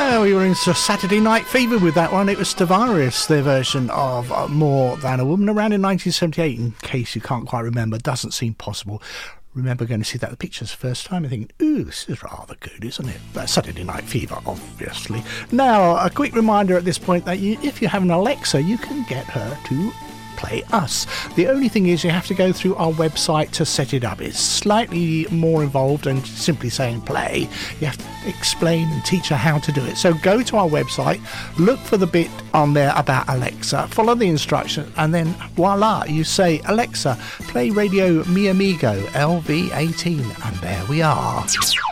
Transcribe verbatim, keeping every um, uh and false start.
Well, we were into Saturday Night Fever with that one. It was Tavares, their version of uh, More Than a Woman, around in nineteen seventy-eight, in case you can't quite remember. Doesn't seem possible. Remember going to see that the pictures the first time and thinking, ooh, this is rather good, isn't it? That's Saturday Night Fever, obviously. Now, a quick reminder at this point that you, if you have an Alexa, you can get her to play us. The only thing is you have to go through our website to set it up. It's slightly more involved than simply saying play. You have to explain and teach her how to do it. So go to our website, look for the bit on there about Alexa, follow the instructions, and then voila, you say, Alexa, play Radio Mi Amigo L V eighteen, and there we are.